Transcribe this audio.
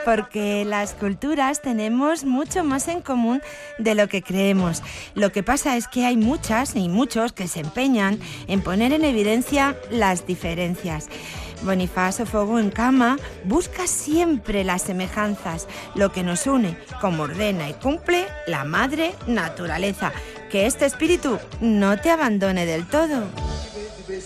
porque las culturas tenemos mucho más en común de lo que creemos. Lo que pasa es que hay muchas y muchos que se empeñan en poner en evidencia las diferencias. Bonifacio Fogó en Cama busca siempre las semejanzas, lo que nos une, como ordena y cumple la madre naturaleza. Que este espíritu no te abandone del todo.